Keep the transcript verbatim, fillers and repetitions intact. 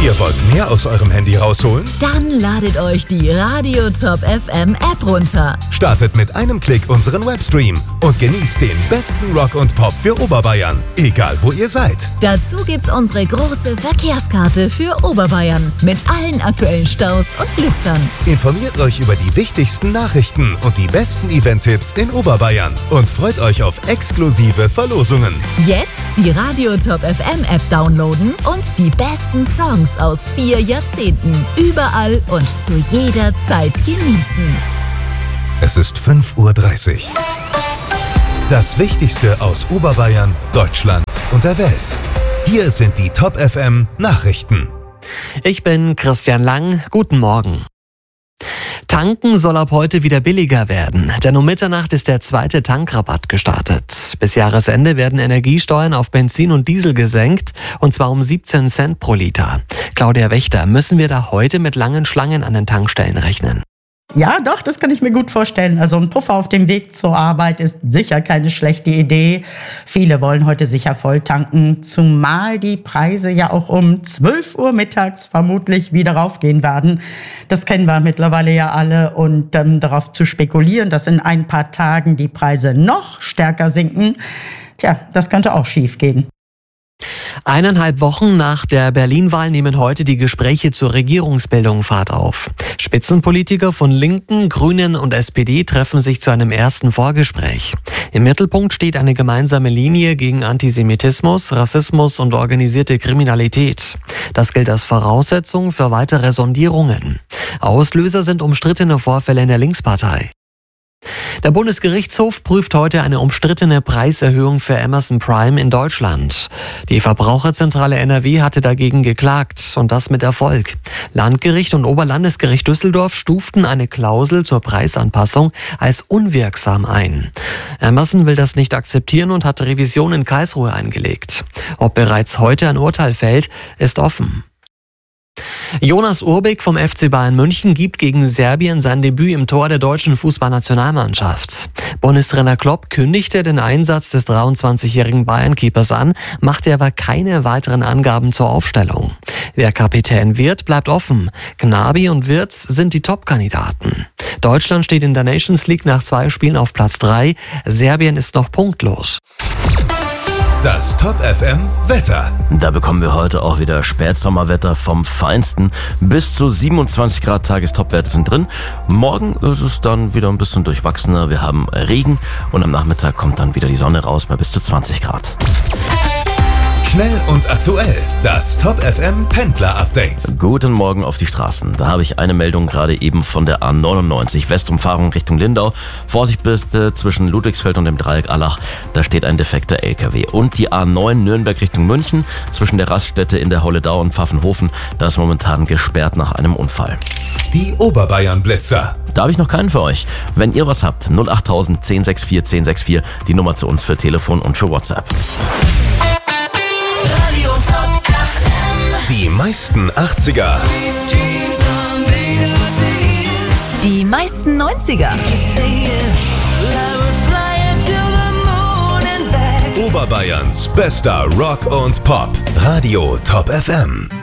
Ihr wollt mehr aus eurem Handy rausholen? Dann ladet euch die Radio Top F M App runter. Startet mit einem Klick unseren Webstream und genießt den besten Rock und Pop für Oberbayern, egal wo ihr seid. Dazu gibt's unsere große Verkehrskarte für Oberbayern mit allen aktuellen Staus und Blitzern. Informiert euch über die wichtigsten Nachrichten und die besten Event-Tipps in Oberbayern und freut euch auf exklusive Verlosungen. Jetzt die Radio Top F M App downloaden und die besten Songs aus vier Jahrzehnten überall und zu jeder Zeit genießen. Es ist fünf Uhr dreißig. Das Wichtigste aus Oberbayern, Deutschland und der Welt. Hier sind die Top F M Nachrichten. Ich bin Christian Lang. Guten Morgen. Tanken soll ab heute wieder billiger werden, denn um Mitternacht ist der zweite Tankrabatt gestartet. Bis Jahresende werden Energiesteuern auf Benzin und Diesel gesenkt, und zwar um siebzehn Cent pro Liter. Claudia Wächter, müssen wir da heute mit langen Schlangen an den Tankstellen rechnen? Ja, doch, das kann ich mir gut vorstellen. Also ein Puffer auf dem Weg zur Arbeit ist sicher keine schlechte Idee. Viele wollen heute sicher voll tanken, zumal die Preise ja auch um zwölf Uhr mittags vermutlich wieder raufgehen werden. Das kennen wir mittlerweile ja alle, und ähm, darauf zu spekulieren, dass in ein paar Tagen die Preise noch stärker sinken, tja, das könnte auch schief gehen. Eineinhalb Wochen nach der Berlin-Wahl nehmen heute die Gespräche zur Regierungsbildung Fahrt auf. Spitzenpolitiker von Linken, Grünen und S P D treffen sich zu einem ersten Vorgespräch. Im Mittelpunkt steht eine gemeinsame Linie gegen Antisemitismus, Rassismus und organisierte Kriminalität. Das gilt als Voraussetzung für weitere Sondierungen. Auslöser sind umstrittene Vorfälle in der Linkspartei. Der Bundesgerichtshof prüft heute eine umstrittene Preiserhöhung für Amazon Prime in Deutschland. Die Verbraucherzentrale N R W hatte dagegen geklagt, und das mit Erfolg. Landgericht und Oberlandesgericht Düsseldorf stuften eine Klausel zur Preisanpassung als unwirksam ein. Amazon will das nicht akzeptieren und hat Revision in Karlsruhe eingelegt. Ob bereits heute ein Urteil fällt, ist offen. Jonas Urbik vom F C Bayern München gibt gegen Serbien sein Debüt im Tor der deutschen Fußballnationalmannschaft. Bundestrainer Klopp kündigte den Einsatz des dreiundzwanzigjährigen Bayern-Keepers an, machte aber keine weiteren Angaben zur Aufstellung. Wer Kapitän wird, bleibt offen. Gnabry und Wirtz sind die Top-Kandidaten. Deutschland steht in der Nations League nach zwei Spielen auf Platz drei. Serbien ist noch punktlos. Das Top F M Wetter. Da bekommen wir heute auch wieder Spätsommerwetter vom Feinsten. Bis zu siebenundzwanzig Grad Tagestopwerte sind drin. Morgen ist es dann wieder ein bisschen durchwachsener. Wir haben Regen und am Nachmittag kommt dann wieder die Sonne raus bei bis zu zwanzig Grad. Schnell und aktuell. Das Top F M Pendler-Update. Guten Morgen auf die Straßen. Da habe ich eine Meldung gerade eben von der A neunundneunzig Westumfahrung Richtung Lindau. Vorsicht bitte zwischen Ludwigsfeld und dem Dreieck Allach. Da steht ein defekter L K W. Und die A neun Nürnberg Richtung München zwischen der Raststätte in der Holledau und Pfaffenhofen. Da ist momentan gesperrt nach einem Unfall. Die Oberbayern-Blitzer. Da habe ich noch keinen für euch. Wenn ihr was habt, null achttausend, zehn sechs vier, zehn sechs vier, die Nummer zu uns für Telefon und für WhatsApp. Die meisten achtziger. Die meisten neunziger. Oberbayerns bester Rock und Pop. Radio Top F M.